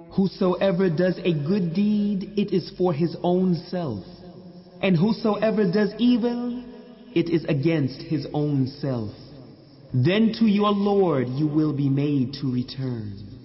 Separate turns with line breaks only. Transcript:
Whosoever does a good deed, it is for his own self. And whosoever does evil, it is against his own self. Then to your Lord you will be made to return.